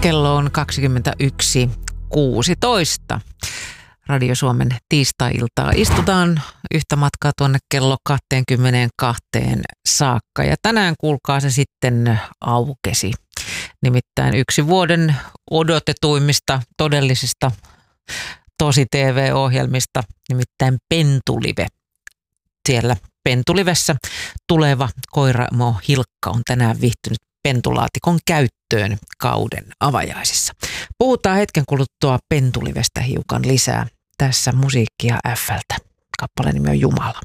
Kello on 21.16. Radio Suomen tiistai-iltaa. Istutaan yhtä matkaa tuonne kello 22 saakka. Ja tänään kuulkaa se sitten aukesi. Nimittäin yksi vuoden odotetuimmista todellisista tosi TV-ohjelmista, nimittäin Pentulive. Siellä Pentulivessä tuleva Koiramo Hilkka on tänään viihtynyt pentulaatikon käyttöön kauden avajaisissa. Puhutaan hetken kuluttua Pentulivestä hiukan lisää. Tässä musiikkia F:ltä. Kappaleen nimi on Jumala.